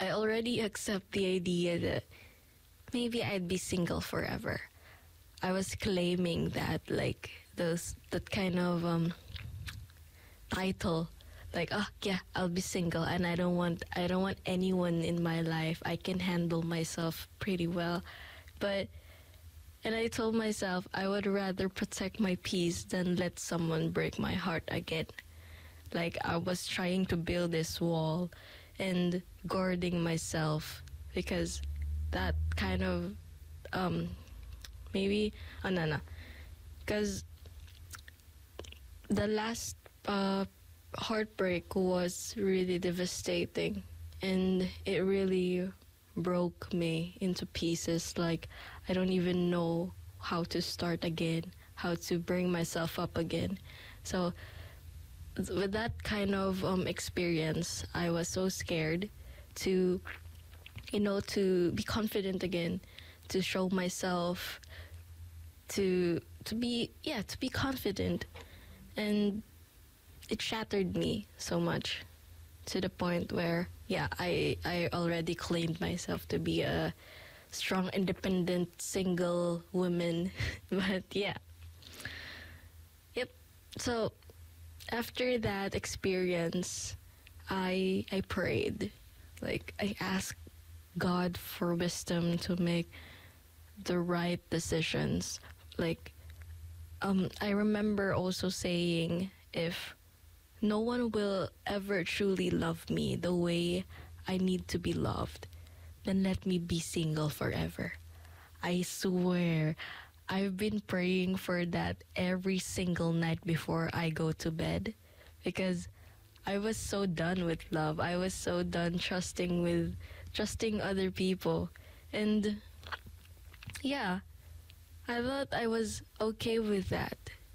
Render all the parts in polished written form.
I already accept the idea that maybe I'd be single forever. I was claiming that, like, that kind of title, like, oh yeah, I'll be single and I don't want anyone in my life. I can handle myself pretty well. But and I told myself I would rather protect my peace than let someone break my heart again. Like, I was trying to build this wall and guarding myself because that kind of maybe no, because the last heartbreak was really devastating, and it really broke me into pieces. Like, I don't even know how to start again, how to bring myself up again. So with that kind of experience, I was so scared to, to be confident again, to show myself, to be confident. And it shattered me so much, to the point where, I already claimed myself to be a strong, independent, single woman. But yeah. Yep. So after that experience, I prayed. Like, I asked God for wisdom to make the right decisions. Like, I remember also saying, if no one will ever truly love me the way I need to be loved, then let me be single forever. I swear, I've been praying for that every single night before I go to bed, because I was so done with love. I was so done trusting other people. And yeah, I thought I was okay with that.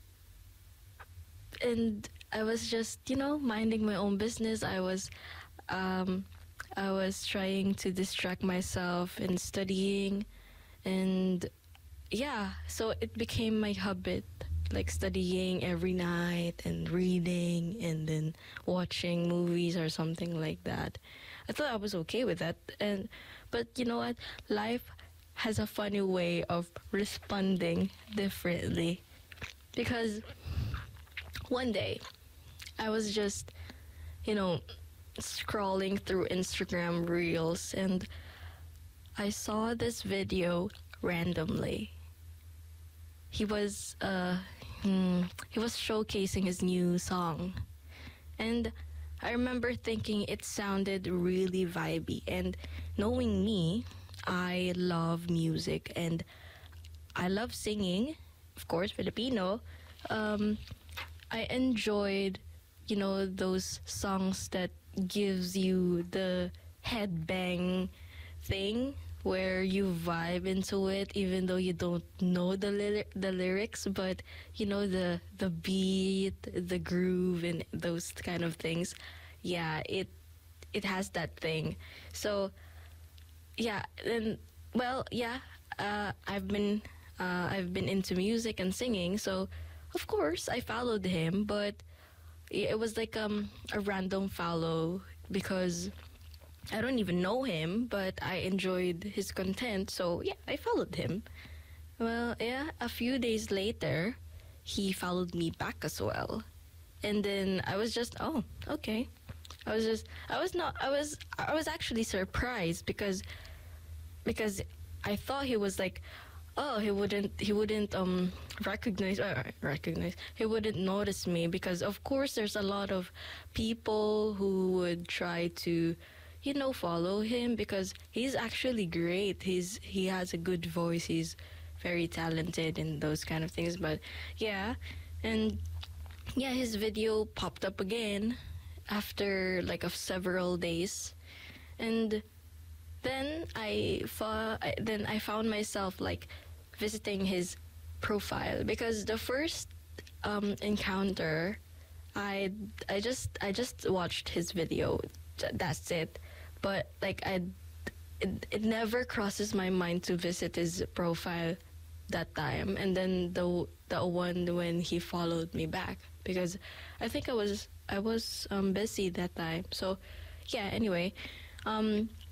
And I was just, minding my own business. I was trying to distract myself in studying, and yeah, so it became my habit, like studying every night and reading and then watching movies or something like that. I thought I was okay with that. But you know what? Life has a funny way of responding differently, because one day I was just, scrolling through Instagram Reels, and I saw this video randomly. He was showcasing his new song, and I remember thinking it sounded really vibey. And knowing me, I love music and I love singing, of course, Filipino. I enjoyed, those songs that gives you the headbang thing, where you vibe into it even though you don't know the lyrics, but the beat, the groove, and those kind of things. Yeah, it has that thing. So yeah, then, well, yeah, I've been into music and singing, so of course I followed him. But it was like a random follow, because I don't even know him, but I enjoyed his content, so yeah, I followed him. Well, yeah, a few days later, he followed me back as well. And then I was just, oh, okay. I was actually surprised, because I thought he was like, oh, he wouldn't recognize, he wouldn't notice me, because of course there's a lot of people who would try to follow him, because he's actually great. He has a good voice. He's very talented and those kind of things. But yeah, and yeah, his video popped up again after like of several days, and then I found myself like visiting his profile, because the first encounter, I just watched his video. That's it. But like it never crosses my mind to visit his profile that time. And then the one when he followed me back, because I think I was busy that time. So yeah. Anyway,